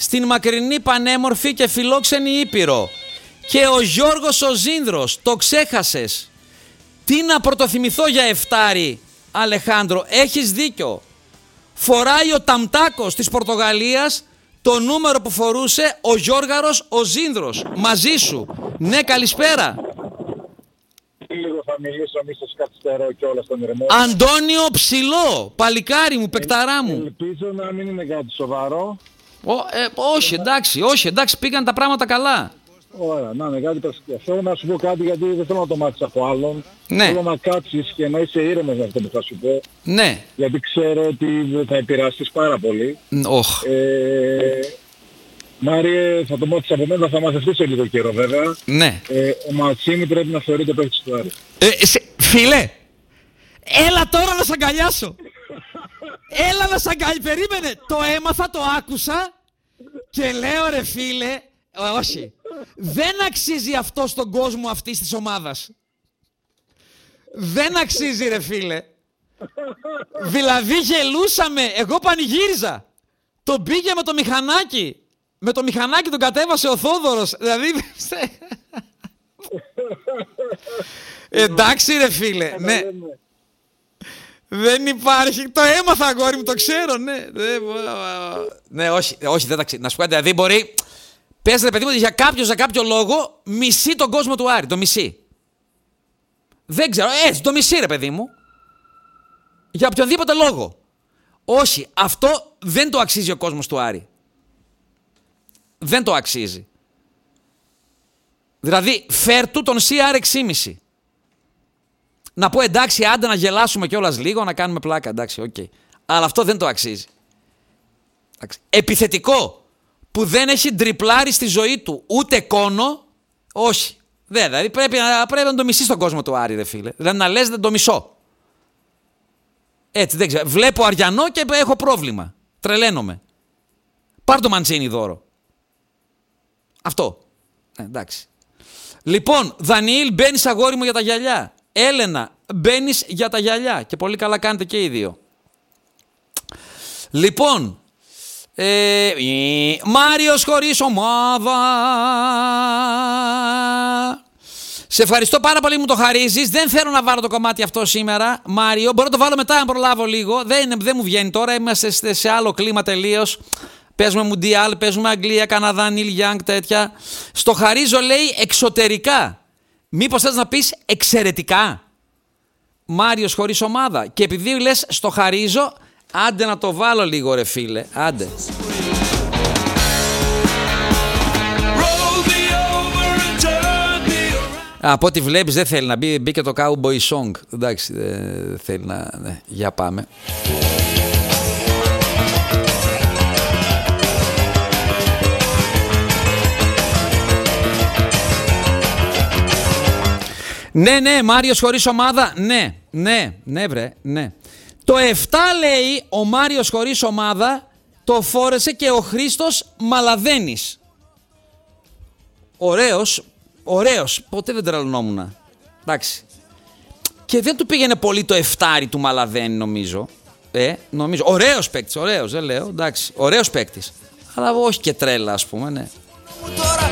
στην μακρινή πανέμορφη και φιλόξενη Ήπειρο. Και ο Γιώργος ο Ζήνδρος, το ξέχασες. Τι να πρωτοθυμηθώ για εφτάρι, Αλεχάνδρο, έχεις δίκιο. Φοράει ο Ταμτάκος της Πορτογαλίας το νούμερο που φορούσε ο Γιώργαρος ο Ζήνδρος. Μαζί σου. Ναι, καλησπέρα. Λίγο θα μιλήσω, μη σας καθυστερώ κιόλας στον ηρεμό. Αντώνιο Ψηλό, παλικάρι μου, παικταρά μου. Ελπίζω να μην είναι κάτι σοβαρό. Όχι, εντάξει, πήγαν τα πράγματα καλά. Ωραία, να είναι κάτι πρακτικό. Θέλω να σου πω κάτι γιατί δεν θέλω να το μάθεις από άλλον. Ναι. Θέλω να κάτσεις και να είσαι ήρεμος με αυτό που θα σου πω. Ναι. Γιατί ξέρω ότι θα επηρεαστείς πάρα πολύ. Μάριε, θα το μάθεις από μένα, θα μαζευτείς σε λίγο καιρό βέβαια. Ναι. Ο Ματσίνη πρέπει να θεωρείται παίκτης του Άρη. Φίλε, έλα τώρα να σ' αγκαλιάσω. Έλα να σ' αγκαλιάσω. Περίμενε, το έμαθα, το άκουσα και λέω ρε φίλε, όχι. Δεν αξίζει αυτό στον κόσμο αυτής της ομάδας. Δεν αξίζει ρε φίλε. Δηλαδή γελούσαμε, εγώ πανηγύριζα. Τον πήγε με το μηχανάκι. Με το μηχανάκι τον κατέβασε ο Θόδωρος. Δηλαδή... Εντάξει ρε φίλε, ναι. Δεν υπάρχει. Το έμαθα αγόρι μου, το ξέρω, ναι. Ναι, όχι, δεν τα ξέρω. Να σου πω, δηλαδή μπορεί... Πες ρε παιδί μου ότι για κάποιο λόγο μισεί τον κόσμο του Άρη, το μισεί. Δεν ξέρω, έτσι το μισεί ρε παιδί μου. Για οποιονδήποτε λόγο. Όχι, αυτό δεν το αξίζει ο κόσμος του Άρη. Δεν το αξίζει. Δηλαδή, φέρ του τον CR6,5. Να πω εντάξει, άντε να γελάσουμε κιόλας λίγο, να κάνουμε πλάκα, εντάξει, οκ. Αλλά αυτό δεν το αξίζει. Επιθετικό, που δεν έχει τριπλάρει στη ζωή του ούτε κόνο, όχι. Δηλαδή πρέπει να το μισεί στον κόσμο του Άρη, ρε φίλε. Δηλαδή να λες δεν το μισώ. Έτσι, δεν ξέρω. Βλέπω Αριανό και έχω πρόβλημα. Τρελαίνομαι. Πάρ' το Μαντσίνι δώρο. Αυτό. Εντάξει. Λοιπόν, Δανιήλ, μπαίνεις αγόρι μου για τα γυαλιά. Έλενα, μπαίνεις για τα γυαλιά. Και πολύ καλά κάνετε και οι δύο. Λοιπόν, Μάριος χωρίς ομάδα. Σε ευχαριστώ πάρα πολύ, μου το χαρίζεις. Δεν θέλω να βάλω το κομμάτι αυτό σήμερα, Μάριο. Μπορώ να το βάλω μετά, αν προλάβω λίγο. Δεν μου βγαίνει τώρα, είμαστε σε άλλο κλίμα τελείως. Παίζουμε Μουντιάλ, παίζουμε Αγγλία, Καναδά, Νίλ Γιάνγκ, τέτοια. Στο χαρίζω, λέει, εξωτερικά. Μήπως θες να πεις εξαιρετικά. Μάριος χωρίς ομάδα. Και επειδή λες στο χαρίζω, άντε να το βάλω λίγο ρε φίλε, άντε. Από ό,τι βλέπεις δεν θέλει να μπει και το Cowboy Song. Εντάξει, δεν θέλει να... Ναι, για πάμε. Ναι, Μάριος χωρίς ομάδα, ναι βρε, ναι. Το 7 λέει ο Μάριος χωρίς ομάδα, το φόρεσε και ο Χρήστος Μαλαδένης. Ωραίος, ποτέ δεν τρελνόμουν. Εντάξει. Και δεν του πήγαινε πολύ το 7 του Μαλαδένη νομίζω. Νομίζω. Ωραίος παίκτης, δεν λέω, εντάξει. Ωραίος παίκτης. Αλλά όχι και τρέλα ας πούμε, ναι. Τώρα